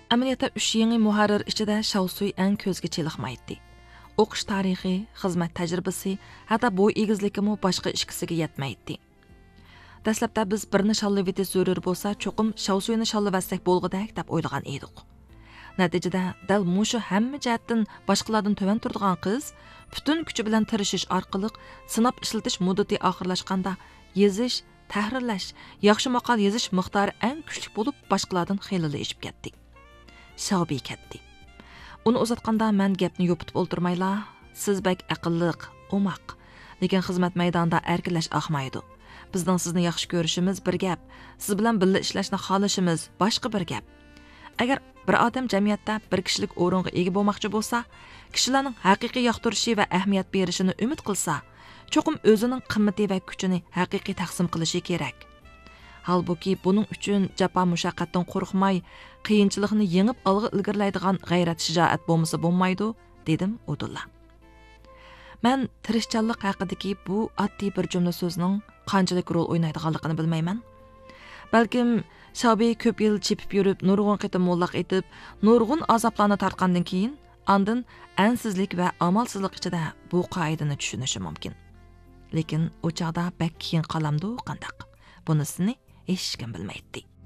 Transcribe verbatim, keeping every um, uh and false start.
Amaliyotda uch yangi muharrir ichida Shavsuy eng ko'zga cheliqmaydi. O'qish tarixi, xizmat tajribasi, hatto bo'y egizlikimi boshqa ikkisiga yetmaydi. Dastlabda biz birini shallaviti zo'rur bo'lsa, cho'qim Shavsuyni shallavassak bo'lg'idak deb o'ylagan edik. Natijada dal mushu hamma jihatdan boshqalardan tuvan turadigan qiz butun kuchi bilan tirishish orqali sinab ishlatish muddati oxirlashganda yezish, tahrirlash, yaxshi maqol yozish miqdori eng kuchli bo'lib boshqalardan xeyli eshib ketdi. Shavbi ketdi. Uni uzatganda men gapni yopitib o'ltirmayla, siz bak aqlliq, o'maq, lekin xizmat maydonida erkinlash oqmaydi. Bizning sizni yaxshi ko'rishimiz bir gap, siz bilan birga ishlashni xohlashimiz boshqa bir gap. Agar bir odam jamiyatda bir kishilik o'ringa ega bo'lmoqchi bo'lsa, kishilarning haqiqiy yoqtirishi va ahamiyat berishini umid qilsa, cho'qim o'zining qimmati va kuchini haqiqiy taqsim qilishi kerak. Halbuki buning uchun jafo mushaqqatdan qo'rqmay, qiyinchilikni yengib olg'a ilgirlaydigan g'ayrat shijoat bo'lmasa bo'lmaydi, dedim Udulla. Men tirishchanlik haqidagi bu oddiy bir jumla so'zning qanchalik rol o'ynaydiganligini bilmayman. Balkim Shavbi ko'p yil chepib yurib, nurg'un qitim mollaq etib, nurg'un azoblarni tartgandan keyin, andin ansizlik va amalsizlik ichida bu qoidani tushunishi mumkin. Lekin u chaqda bak keyin qalamdi qandaq. Bunisini hech kim bilmaydi.